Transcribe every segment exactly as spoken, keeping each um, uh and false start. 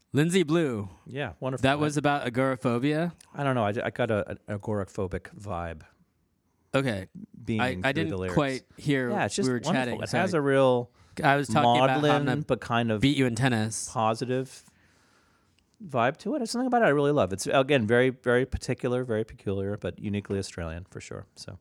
Lindsay Blue. Yeah, wonderful. That was about agoraphobia. I don't know. I, I got a, an agoraphobic vibe. Okay, Beaming I, I through didn't the lyrics. quite hear. Yeah, it's just we were wonderful. chatting. It Sorry. has a real I was talking about how maudlin I'm but kind of beat you in tennis. positive vibe to it. There's something about it I really love. It's again very, very particular, very peculiar, but uniquely Australian for sure. So,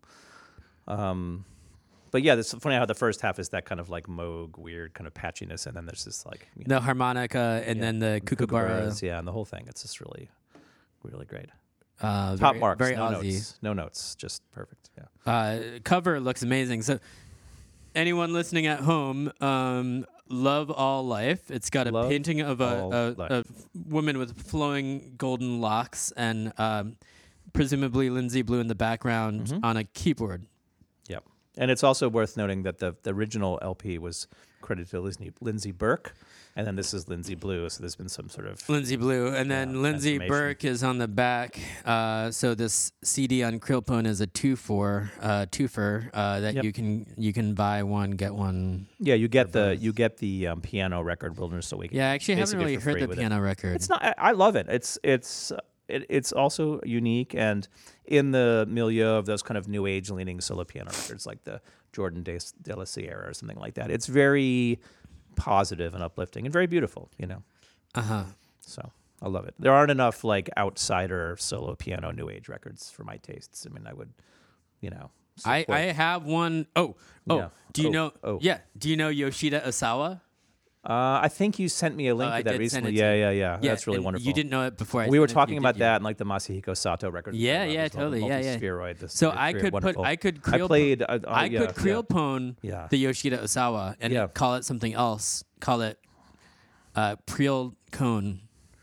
um, but yeah, it's funny how the first half is that kind of like Moog, weird kind of patchiness, and then there's this like you know, The harmonica and yeah, then the kookaburra. kookaburras, yeah, and the whole thing. It's just really, really great. Uh, Top very, marks, very no Aussie. notes, no notes, just perfect. Yeah. Uh, cover looks amazing. So, anyone listening at home, um, Love All Life. It's got a Love painting of All a, a, Life. a woman with flowing golden locks and um, presumably Lindsay Blue in the background Mhm. on a keyboard. Yep. And it's also worth noting that the, the original L P was credited to Lindsay, Lindsay Burke, and then this is Lindsay Blue, so there's been some sort of... Lindsay Blue, and then Yeah, Lindsay transformation. Burke is on the back. Uh, so this C D on Krillpone is a two for uh, twofer uh, that Yep. you can you can buy one get one. Yeah, you get the both. you get the um, piano record, Wilderness Awakening. Yeah, I actually haven't basically really for heard free the with it. piano record. It's not. I, I love it. It's it's uh, it, it's also unique and in the milieu of those kind of new age leaning solo piano records, like the Jordan de, de la Sierra or something like that. It's very positive and uplifting and very beautiful. You know. Uh huh. So I love it. There aren't enough like outsider solo piano new age records for my tastes. I mean, I would, you know. I, support- I have one oh oh Yeah. do you Oh, know oh. yeah do you know Yoshida Osawa? Uh, I think you sent me a link Oh, to I that did send recently. it to Yeah, you. yeah, yeah, Yeah, That's really and wonderful. You didn't know it before. I we were sent it to talking you, about did you? that and like the Masahiko Sato record. Yeah, as yeah, well, totally. the Yeah, yeah. multispheroid, the So sphere- I sphere, could put wonderful. I could I Krillpone, played. Uh, uh, I yeah, could Krillpone Yeah. the Yoshida Osawa and Yeah. call it something else. Call it uh, Priel Cone,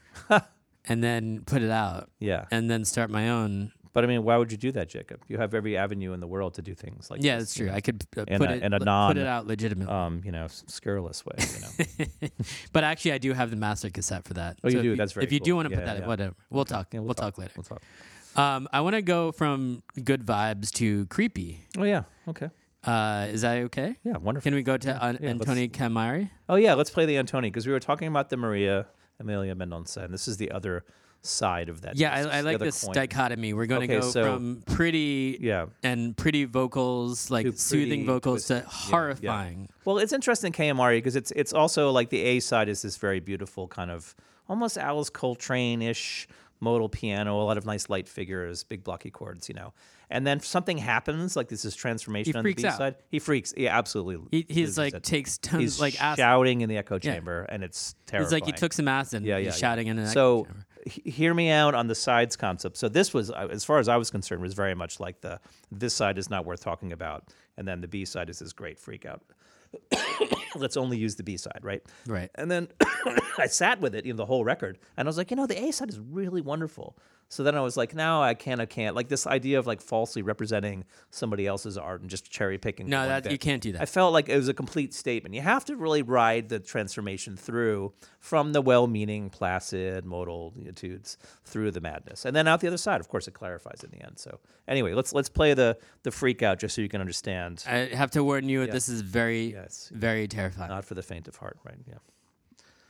and then put it out, Yeah, and then start my own. but I mean, why would you do that, Jacob? You have every avenue in the world to do things like Yeah, this, that's you true. know, I could uh, in put a- it in a put non- it out legitimately. um, you know, s- scurrilous way. You know. But actually, I do have the master cassette for that. Oh, you if do? That's very If you do cool. want to Yeah, put that, in, yeah. whatever. We'll talk. Yeah, we'll, talk, later. We'll talk. Um, I want to go from good vibes to creepy. Oh yeah. Okay. Uh, is that okay? Yeah. Wonderful. Can we go to Yeah, An- yeah, let's- Antoni Camari? Oh yeah, let's play the Antoni because we were talking about the Maria Amelia Mendonça, and this is the other side of that. Yeah, disc, I, I the like other this coin. dichotomy. We're going to Okay, go so- from pretty Yeah. and pretty vocals, like To soothing pretty vocals, twist- to yeah, yeah. horrifying. Well, it's interesting, K M R E, because it's it's also like the A side is this very beautiful kind of almost Alice Coltrane-ish modal piano, a lot of nice light figures, big blocky chords, you know. And then something happens, like this is transformation He on the freaks B out. side. He freaks. Yeah, absolutely. He, he's As you like said. takes tons he's like acid. shouting in the echo Yeah. chamber, and it's terrifying. It's like he took some acid. Yeah, and yeah, he's yeah. shouting in an So echo chamber. he- hear me out on the sides concept. So this was, uh, as far as I was concerned, was very much like the this side is not worth talking about, and then the B side is this great freak out. Let's only use the B side, right? Right. And then I sat with it, you know, the whole record, and I was like, you know, the A side is really wonderful. So then I was like, no, I can't, I can't. Like this idea of like falsely representing somebody else's art and just cherry picking. No, one that bit. you can't do that. I felt like it was a complete statement. You have to really ride the transformation through from the well-meaning, placid modal etudes through the madness, and then out the other side. Of course, it clarifies in the end. So anyway, let's let's play the the freak out just so you can understand. I have to warn you, Yeah. this is very, Yes. very terrifying. Not for the faint of heart, right? Yeah.